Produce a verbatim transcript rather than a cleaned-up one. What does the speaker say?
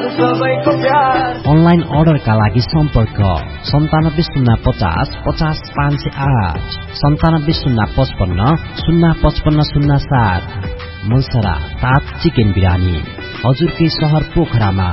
Online अर्डरका लागि सम्पर्क सन्तानब्बे शून्य पचास पचास पाँच सय आठ सन्तानब्बे शून्य पचपन्न शून्य पचपन्न शून्य सात। मुलसरा ताज चिकन बिरानी हजुरकै सहर पोखरामा